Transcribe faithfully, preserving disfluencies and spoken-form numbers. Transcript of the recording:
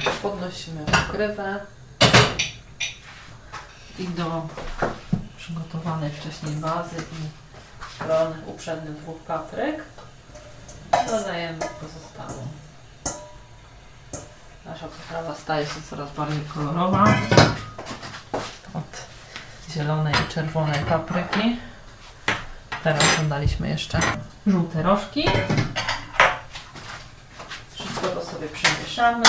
podnosimy pokrywę i do przygotowanej wcześniej bazy i krolonych uprzednich dwóch papryk dodajemy pozostałą. Nasza potrawa staje się coraz bardziej kolorowa od zielonej i czerwonej papryki. Teraz dodaliśmy jeszcze żółte rożki. Wszystko to sobie przemieszamy.